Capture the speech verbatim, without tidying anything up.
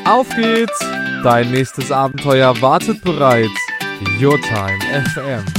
Auf geht's! Dein nächstes Abenteuer wartet bereits. Your Time F M.